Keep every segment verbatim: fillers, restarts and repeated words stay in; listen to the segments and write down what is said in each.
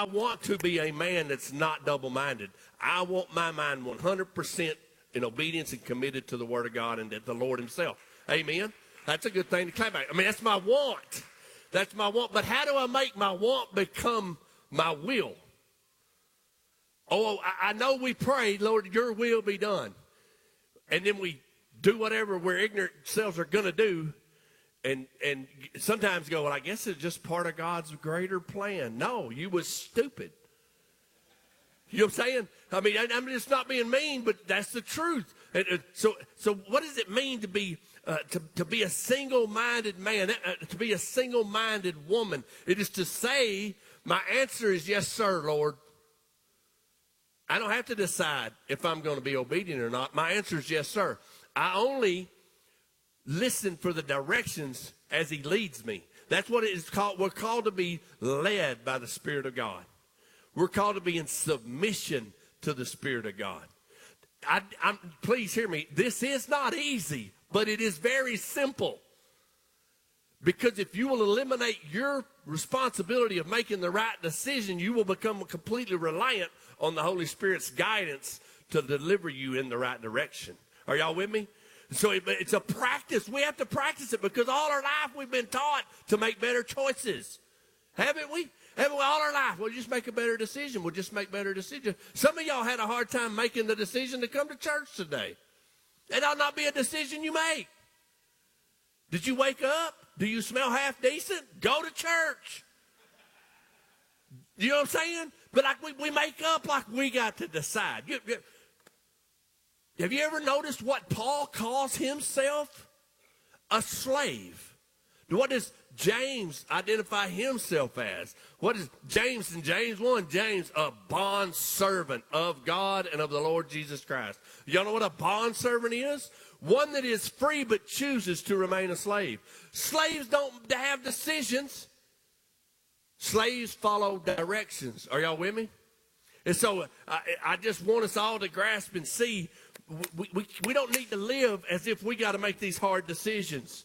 I want to be a man that's not double-minded. I want my mind one hundred percent in obedience and committed to the Word of God and to the Lord himself. Amen? That's a good thing to claim about. I mean, that's my want. That's my want. But how do I make my want become my will? Oh, I, I know we pray, Lord, your will be done. And then we do whatever we're ignorant selves are going to do. And and sometimes go, well, I guess it's just part of God's greater plan. No, you was stupid. You know what I'm saying? I mean, I, I'm just not being mean, but that's the truth. And, uh, so so what does it mean to be uh, to, to be a single-minded man, uh, to be a single-minded woman? It is to say, my answer is yes, sir, Lord. I don't have to decide if I'm going to be obedient or not. My answer is yes, sir. I only listen for the directions as he leads me. That's what it is called. We're called to be led by the Spirit of God. We're called to be in submission to the Spirit of God. I, I'm, please hear me. This is not easy, but it is very simple. Because if you will eliminate your responsibility of making the right decision, you will become completely reliant on the Holy Spirit's guidance to deliver you in the right direction. Are y'all with me? So it, it's a practice. We have to practice it because all our life we've been taught to make better choices. Haven't we? Haven't we all our life? We'll just make a better decision. We'll just make better decisions. Some of y'all had a hard time making the decision to come to church today. That ought not be a decision you make. Did you wake up? Do you smell half decent? Go to church. You know what I'm saying? But like we, we make up like we got to decide. You, you, have you ever noticed what Paul calls himself? A slave. What does James identify himself as? What is James in James one? James, a bond servant of God and of the Lord Jesus Christ. Y'all know what a bond servant is? One that is free but chooses to remain a slave. Slaves don't have decisions. Slaves follow directions. Are y'all with me? And so I, I just want us all to grasp and see we, we, we don't need to live as if we got to make these hard decisions.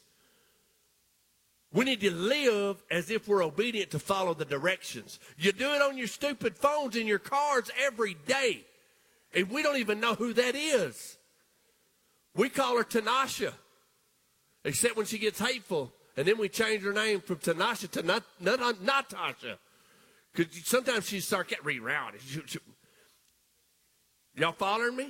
We need to live as if we're obedient to follow the directions. You do it on your stupid phones in your cars every day. And we don't even know who that is. We call her Tanasha, except when she gets hateful. And then we change her name from Tanasha to Nat, Nat, Natasha. Because sometimes she's sarcastic, rerouted. She, she, y'all following me?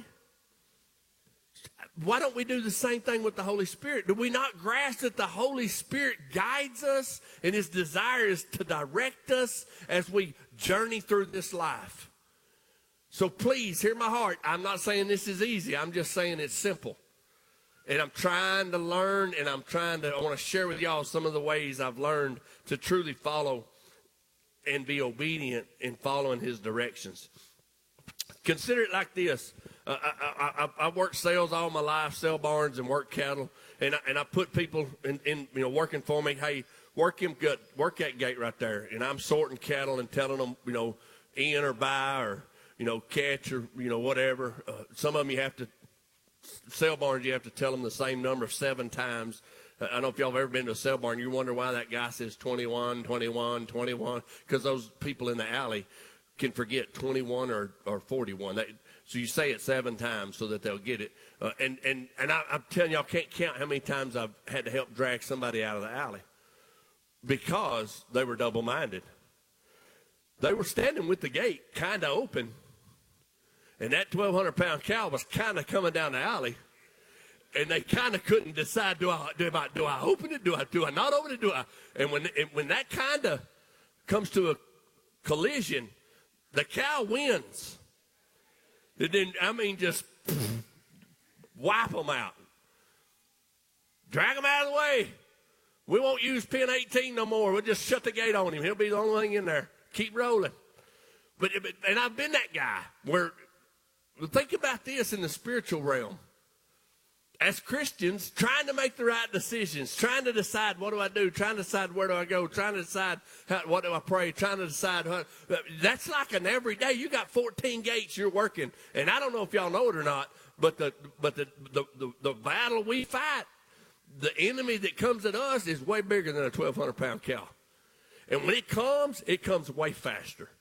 Why don't we do the same thing with the Holy Spirit? Do we not grasp that the Holy Spirit guides us and his desire is to direct us as we journey through this life? So please, hear my heart. I'm not saying this is easy. I'm just saying it's simple. And I'm trying to learn, and I'm trying to, I want to share with y'all some of the ways I've learned to truly follow and be obedient in following his directions. Consider it like this. Uh, I, I, I worked sales all my life, sell barns and work cattle, and I, and I put people in, in, you know, working for me. Hey, work him good, work that gate right there, and I'm sorting cattle and telling them, you know, in or buy or you know catch or you know whatever. Uh, some of them you have to sell barns. You have to tell them the same number seven times. Uh, I don't know if y'all have ever been to a sale barn. You wonder why that guy says twenty-one, twenty-one, twenty-one, because those people in the alley can forget twenty-one or or forty-one. They, So you say it seven times so that they'll get it. Uh, and and, and I, I'm telling y'all, can't count how many times I've had to help drag somebody out of the alley because they were double-minded. They were standing with the gate kind of open, and that twelve hundred pound cow was kind of coming down the alley, and they kind of couldn't decide, do I, do I do I open it? Do I do I not open it? Do I? And when, and when that kind of comes to a collision, the cow wins. It didn't, I mean, just wipe them out. Drag them out of the way. We won't use pin eighteen no more. We'll just shut the gate on him. He'll be the only thing in there. Keep rolling. But, but and I've been that guy where, think about this in the spiritual realm. As Christians, trying to make the right decisions, trying to decide what do I do, trying to decide where do I go, trying to decide how, what do I pray, trying to decide. How, that's like an everyday. You got fourteen gates you're working, and I don't know if y'all know it or not, but the but the the, the, the battle we fight, the enemy that comes at us is way bigger than a twelve hundred pound cow, and when it comes, it comes way faster.